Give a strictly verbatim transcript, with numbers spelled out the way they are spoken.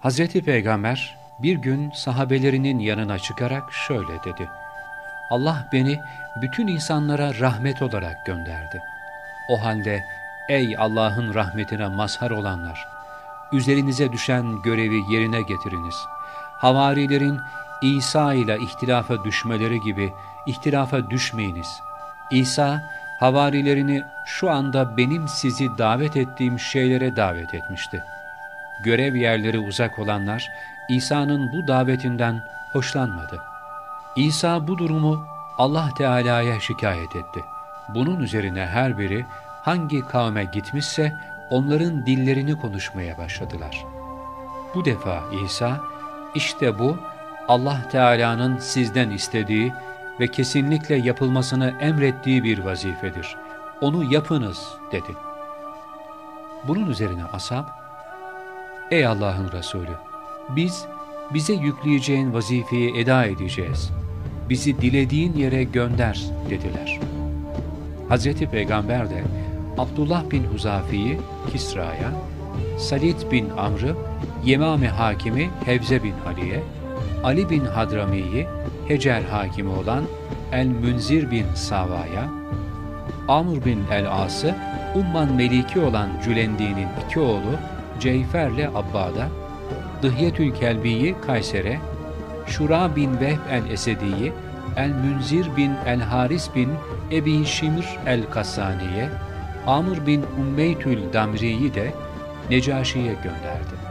Hazreti Peygamber bir gün sahabelerinin yanına çıkarak şöyle dedi: Allah beni bütün insanlara rahmet olarak gönderdi. O halde ey Allah'ın rahmetine mazhar olanlar, üzerinize düşen görevi yerine getiriniz. Havarilerin İsa ile ihtilafa düşmeleri gibi ihtilafa düşmeyiniz. İsa, havarilerini şu anda benim sizi davet ettiğim şeylere davet etmişti. Görev yerleri uzak olanlar, İsa'nın bu davetinden hoşlanmadı. İsa bu durumu Allah Teala'ya şikayet etti. Bunun üzerine her biri hangi kavme gitmişse onların dillerini konuşmaya başladılar. Bu defa İsa, işte bu Allah Teala'nın sizden istediği ve kesinlikle yapılmasını emrettiği bir vazifedir. Onu yapınız dedi. Bunun üzerine ashab, ey Allah'ın Resulü, biz bize yükleyeceğin vazifeyi eda edeceğiz. Bizi dilediğin yere gönder dediler. Hazreti Peygamber de Abdullah bin Huzafi'yi Kisra'ya, Salid bin Amr'ı Yemame hakimi Hevze bin Ali'ye, Ali bin Hadrami'yi Hecer hakimi olan El-Münzir bin Sava'ya, Amr bin El-As'ı Umman Meliki olan Cülendi'nin iki oğlu Ceyfer'le Abbad'a, Dıhyetül Kelbi'yi Kayser'e, Şura bin Vehb el-Esedi'yi El-Münzir bin El-Haris bin Ebi Şimr el-Kassani'ye, Amr bin Ummeytül Damri'yi de Necaşi'ye gönderdi.